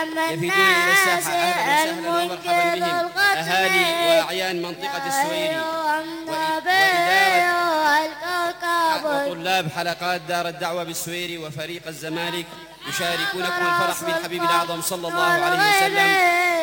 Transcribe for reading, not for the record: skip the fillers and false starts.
يفيدون إلى الساحة. أهلا وسهلا ومرحبا بهم أهالي وأعيان منطقة السويري وطلاب حلقات دار الدعوة بالسويري وفريق الزمالك يشاركونكم الفرح بالحبيب الأعظم صلى الله عليه وسلم.